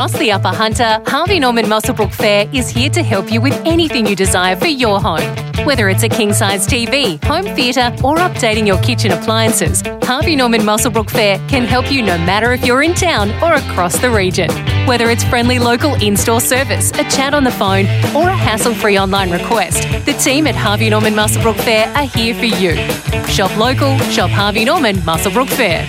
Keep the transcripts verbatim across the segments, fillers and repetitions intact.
Across the Upper Hunter, Harvey Norman Muswellbrook Fair is here to help you with anything you desire for your home. Whether it's a king-size T V, home theatre or updating your kitchen appliances, Harvey Norman Muswellbrook Fair can help you no matter if you're in town or across the region. Whether it's friendly local in-store service, a chat on the phone or a hassle-free online request, the team at Harvey Norman Muswellbrook Fair are here for you. Shop local, shop Harvey Norman Muswellbrook Fair.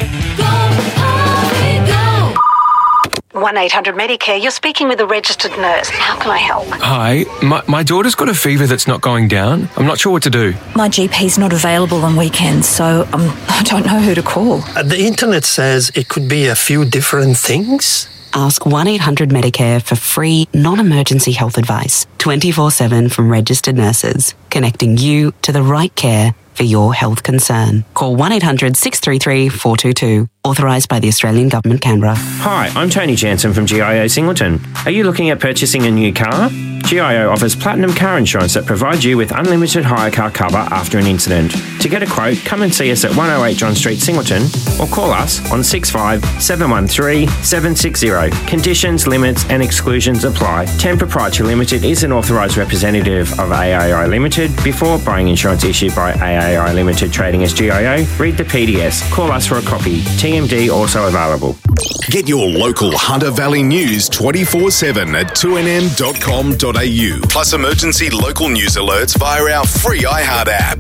one eight hundred Medicare, you're speaking with a registered nurse. How can I help? Hi, my, my daughter's got a fever that's not going down. I'm not sure what to do. My G P's not available on weekends, so um, I don't know who to call. Uh, the internet says it could be a few different things. Ask one eight hundred Medicare for free, non-emergency health advice, twenty-four seven from registered nurses, connecting you to the right care for your health concern. Call one eight hundred six three three four two two. Authorised by the Australian Government, Canberra. Hi, I'm Tony Jansen from G I O Singleton. Are you looking at purchasing a new car? G I O offers platinum car insurance that provides you with unlimited hire car cover after an incident. To get a quote, come and see us at one oh eight John Street, Singleton, or call us on six five seven one three seven six zero. Conditions, limits and exclusions apply. Ten Proprietary Limited is an authorised representative of A A I Limited. Before buying insurance issued by A A I Limited trading as G I O, read the P D S. Call us for a copy. T M D also available. Get your local Hunter Valley news twenty-four seven at two n m dot com dot a u. Plus emergency local news alerts via our free iHeart app.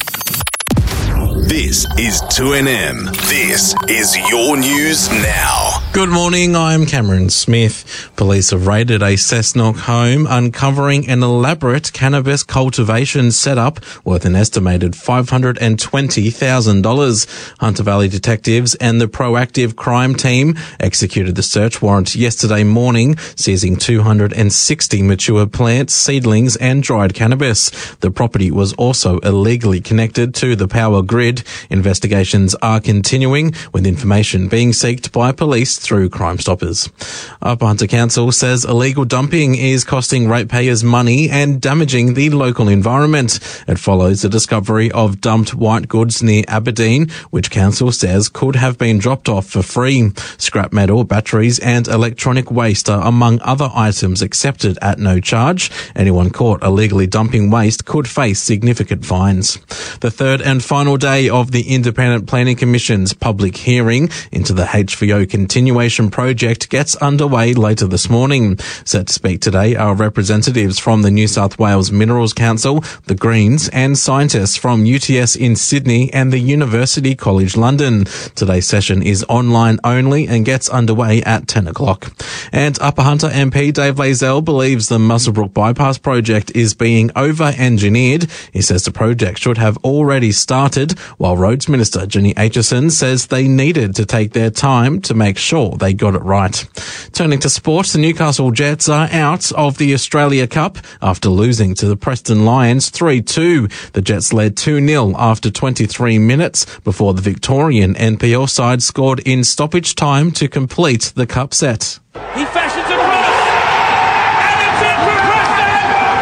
This is two N M. This is your news now. Good morning, I'm Cameron Smith. Police have raided a Cessnock home, uncovering an elaborate cannabis cultivation setup worth an estimated five hundred twenty thousand dollars. Hunter Valley detectives and the Proactive Crime Team executed the search warrant yesterday morning, seizing two hundred sixty mature plants, seedlings and dried cannabis. The property was also illegally connected to the power grid. Investigations are continuing, with information being sought by police through Crime Stoppers. Upper Hunter Council says illegal dumping is costing ratepayers money and damaging the local environment. It follows the discovery of dumped white goods near Aberdeen, which council says could have been dropped off for free. Scrap metal, batteries and electronic waste are among other items accepted at no charge. Anyone caught illegally dumping waste could face significant fines. The third and final day of the Independent Planning Commission's public hearing into the H V O continuation project gets underway later this morning. Set to speak today are representatives from the New South Wales Minerals Council, the Greens and scientists from U T S in Sydney and the University College London. Today's session is online only and gets underway at ten o'clock. And Upper Hunter M P Dave Lazell believes the Muswellbrook Bypass project is being over-engineered. He says the project should have already started, while Roads Minister Jenny Aitchison says they needed to take their time to make sure they got it right. Turning to sport, the Newcastle Jets are out of the Australia Cup after losing to the Preston Lions three two. The Jets led two nil after twenty-three minutes before the Victorian N P L side scored in stoppage time to complete the cup set. He fashions a cross, and it's in for Preston!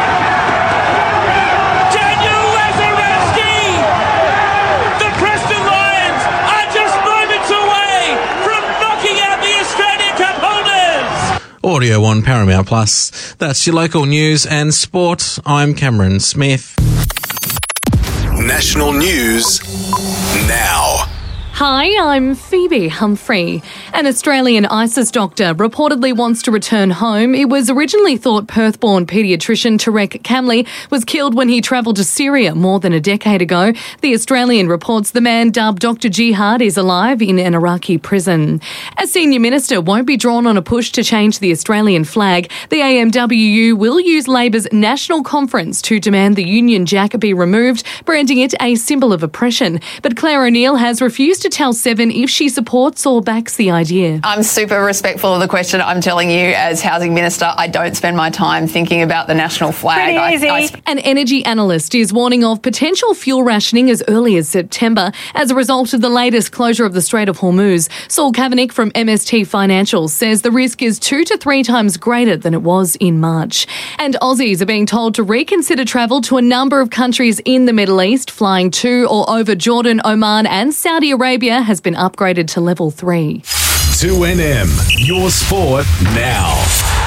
Daniel Lazarevsky! The Preston Lions are just moments away from knocking out the Australian Cup holders! Audio on Paramount Plus. That's your local news and sport. I'm Cameron Smith. National news now. Hi, I'm Phoebe Humphrey. An Australian ISIS doctor reportedly wants to return home. It was originally thought Perth-born paediatrician Tarek Kamli was killed when he travelled to Syria more than a decade ago. The Australian reports the man dubbed Doctor Jihad is alive in an Iraqi prison. A senior minister won't be drawn on a push to change the Australian flag. The A M W U will use Labor's national conference to demand the Union Jack be removed, branding it a symbol of oppression. But Claire O'Neill has refused to tell Seven if she supports or backs the idea. I'm super respectful of the question. I'm telling you, as Housing Minister, I don't spend my time thinking about the national flag. Pretty easy. I, I sp- An energy analyst is warning of potential fuel rationing as early as September as a result of the latest closure of the Strait of Hormuz. Saul Kavanagh from M S T Financial says the risk is two to three times greater than it was in March. And Aussies are being told to reconsider travel to a number of countries in the Middle East. Flying to or over Jordan, Oman and Saudi Arabia has been upgraded to level three. two N M, your sport now.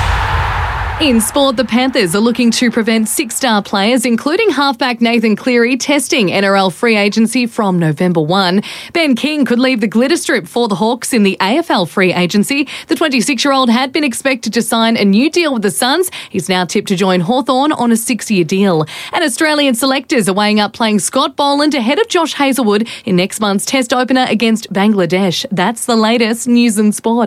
In sport, the Panthers are looking to prevent six-star players, including halfback Nathan Cleary, testing N R L free agency from November first. Ben King could leave the glitter strip for the Hawks in the A F L free agency. The twenty-six-year-old had been expected to sign a new deal with the Suns. He's now tipped to join Hawthorn on a six-year deal. And Australian selectors are weighing up playing Scott Boland ahead of Josh Hazlewood in next month's Test opener against Bangladesh. That's the latest news and sport.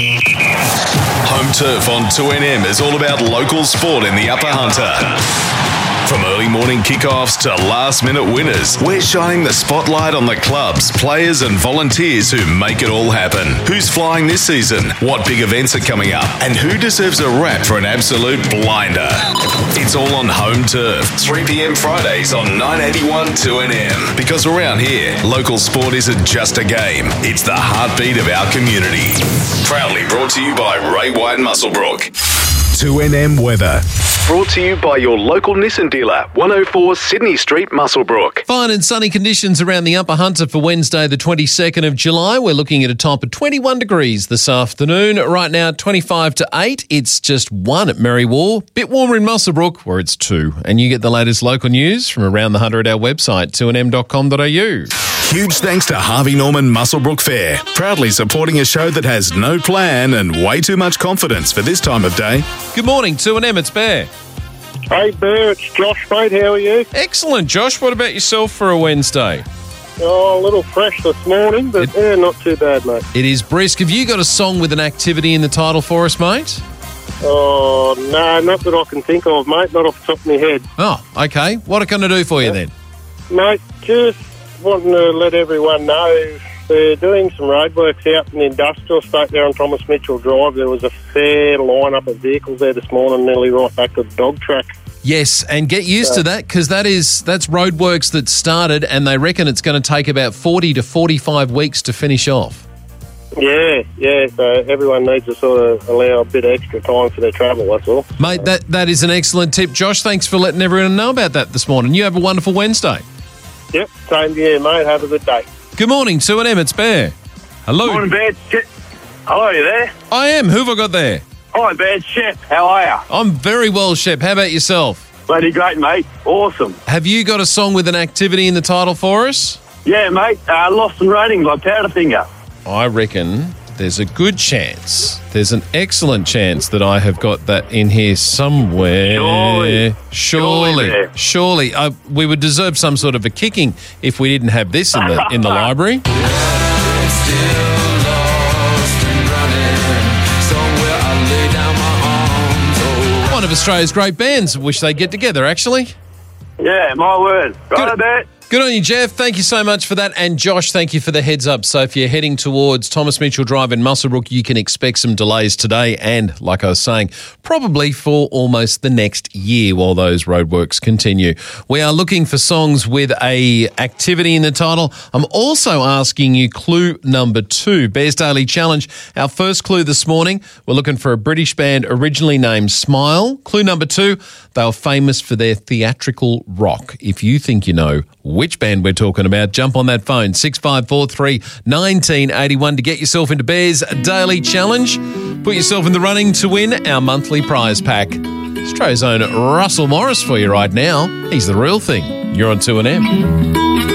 Home Turf on two N M is all about local sport in the Upper Hunter. From early morning kickoffs to last-minute winners, we're shining the spotlight on the clubs, players and volunteers who make it all happen. Who's flying this season? What big events are coming up? And who deserves a rap for an absolute blinder? It's all on Home Turf, three p.m. Fridays on nine eighty-one two N M. Because around here, local sport isn't just a game, it's the heartbeat of our community. Proudly brought to you by Ray White Musselbrook. two N M weather. Brought to you by your local Nissan dealer, one oh four Sydney Street, Musselbrook. Fine and sunny conditions around the Upper Hunter for Wednesday, the twenty-second of July. We're looking at a top of twenty-one degrees this afternoon. Right now, twenty-five to eight. It's just one at Merriwar. Bit warmer in Musselbrook, where it's two. And you get the latest local news from around the Hunter at our website, two n m dot com dot a u. Huge thanks to Harvey Norman Musselbrook Fair, proudly supporting a show that has no plan and way too much confidence for this time of day. Good morning, two N M, it's Bear. Hey Bear, it's Josh, mate. How are you? Excellent, Josh. What about yourself for a Wednesday? Oh, a little fresh this morning, but it, yeah, not too bad, mate. It is brisk. Have you got a song with an activity in the title for us, mate? Oh, no, not that I can think of, mate. Not off the top of my head. Oh, okay. What can I do for you then? Mate, just wanting to let everyone know they're doing some roadworks out in the industrial estate there on Thomas Mitchell Drive. There was a fair line-up of vehicles there this morning, nearly right back to the dog track. Yes, and get used So- to that because that is that's roadworks that started, and they reckon it's going to take about forty to forty-five weeks to finish off. Yeah, yeah, so everyone needs to sort of allow a bit of extra time for their travel, that's all. Mate, that, that is an excellent tip. Josh, thanks for letting everyone know about that this morning. You have a wonderful Wednesday. Yep, same to you, mate. Have a good day. Good morning, two N M, it's Bear. Hello. Morning, Bear. Hello, are you there? I am. Who have I got there? Hi, Bear. Shep, how are you? I'm very well, Shep. How about yourself? Bloody great, mate. Awesome. Have you got a song with an activity in the title for us? Yeah, mate. Uh, Lost and Raining by Powderfinger. I reckon there's a good chance, there's an excellent chance that I have got that in here somewhere. Surely. Surely. Surely. Surely. Uh, we would deserve some sort of a kicking if we didn't have this in the in the library. One of Australia's great bands. Wish they'd get together, actually. Yeah, my word. Right about. Good on you, Jeff. Thank you so much for that. And Josh, thank you for the heads up. So if you're heading towards Thomas Mitchell Drive in Musselbrook, you can expect some delays today and, like I was saying, probably for almost the next year while those roadworks continue. We are looking for songs with a activity in the title. I'm also asking you clue number two, Bears Daily Challenge. Our first clue this morning, we're looking for a British band originally named Smile. Clue number two, they were famous for their theatrical rock. If you think you know which band we're talking about, jump on that phone, six five four three, one nine eight one to get yourself into Bears Daily Challenge. Put yourself in the running to win our monthly prize pack. Australia's own Russell Morris for you right now. He's the real thing. You're on two N M.